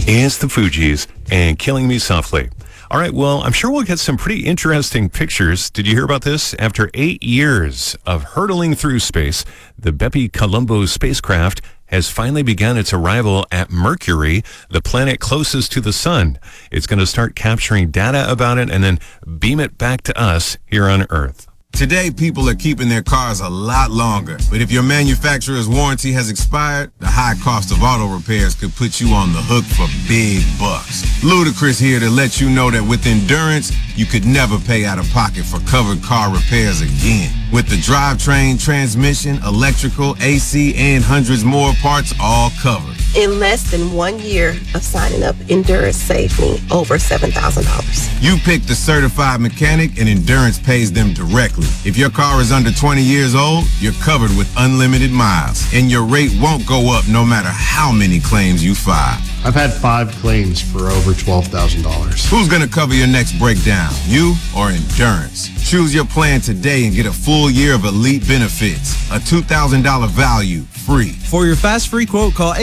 It's the Fugees and Killing Me Softly. All right, well, I'm sure we'll get some pretty interesting pictures. Did you hear about this? After 8 years of hurtling through space, the Bepi Colombo spacecraft has finally begun its arrival at Mercury, the planet closest to the sun. It's going to start capturing data about it and then beam it back to us here on Earth. Today, people are keeping their cars a lot longer. But if your manufacturer's warranty has expired, the high cost of auto repairs could put you on the hook for big bucks. Ludacris here to let you know that with Endurance, you could never pay out of pocket for covered car repairs again. With the drivetrain, transmission, electrical, AC, and hundreds more parts all covered. In less than 1 year of signing up, Endurance saved me over $7,000. You pick the certified mechanic and Endurance pays them directly. If your car is under 20 years old, you're covered with unlimited miles, and your rate won't go up no matter how many claims you file. I've had 5 claims for over $12,000. Who's going to cover your next breakdown, you or Endurance? Choose your plan today and get a full year of elite benefits. A $2,000 value, free. For your fast free quote, call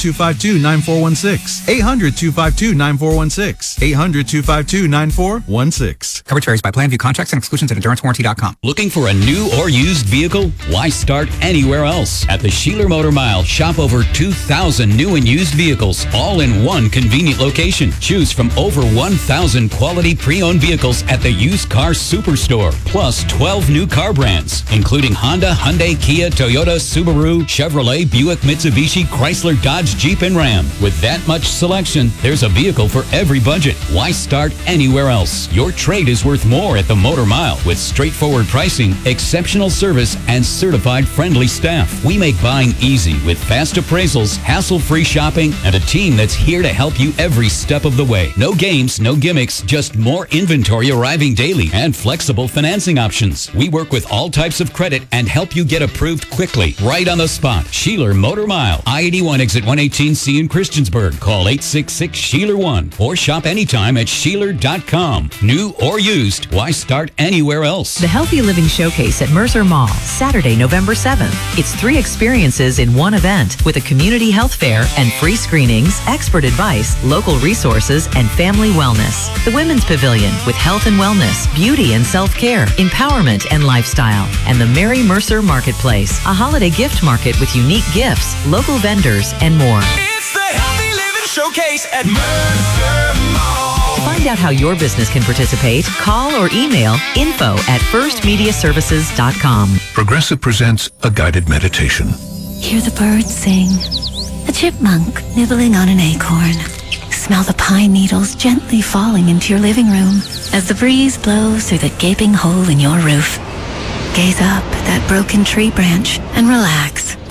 800-252-9416. 800-252-9416. 800-252-9416. Coverage varies by plan. View contracts and exclusions at EnduranceWarranty.com. Looking for a new or used vehicle? Why start anywhere else? At the Sheeler Motor Mile, shop over 2,000 new and used vehicles, all in one convenient location. Choose from over 1,000 quality pre-owned vehicles at the Used Car Superstore, plus 12 new car brands, including Honda, Hyundai, Kia, Toyota, Subaru, Chevrolet, Buick, Mitsubishi, Chrysler, Dodge, Jeep, and Ram. With that much selection, there's a vehicle for every budget. Why start anywhere else? Your trade is worth more at the Motor Mile with straightforward pricing, exceptional service, and certified friendly staff. We make buying easy with fast appraisals, hassle-free shopping, and a team that's here to help you every step of the way. No games, no gimmicks, just more inventory arriving daily and flexible financing options. We work with all types of credit and help you get approved quickly, right on the spot. Sheeler Motor Mile, I-81 exit 118C in Christiansburg. Call 866-SHEELER1 or shop anytime at Sheeler.com. New or used, why start anywhere else? The Healthy Living Showcase at Mercer Mall, Saturday, November 7th. It's 3 experiences in one event with a community health fair and free screenings, expert advice, local resources, and family wellness. The Women's Pavilion with health and wellness, beauty and self-care, empowerment and lifestyle. And the Mary Mercer Marketplace, a holiday gift market with unique gifts, local vendors, and more. It's the Healthy Living Showcase at Mercer Mall. To find out how your business can participate, call or email info@firstmediaservices.com. Progressive presents a guided meditation. Hear the birds sing, a chipmunk nibbling on an acorn. Smell the pine needles gently falling into your living room as the breeze blows through the gaping hole in your roof. Gaze up at that broken tree branch and relax.